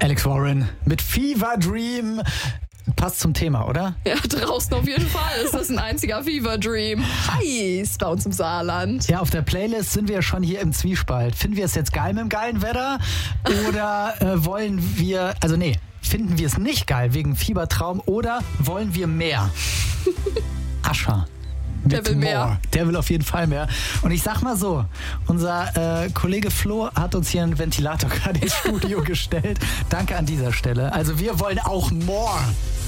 Alex Warren mit Fever Dream. Passt zum Thema, oder? Ja, draußen auf jeden Fall ist das ein einziger Fever Dream. Heiß bei uns im Saarland. Ja, auf der Playlist sind wir schon hier im Zwiespalt. Finden wir es jetzt geil mit dem geilen Wetter? Oder finden wir es nicht geil wegen Fiebertraum? Oder wollen wir mehr? Ascher. Der will mehr. Der will auf jeden Fall mehr. Und ich sag mal so, unser Kollege Flo hat uns hier einen Ventilator gerade ins Studio gestellt. Danke an dieser Stelle. Also wir wollen auch more.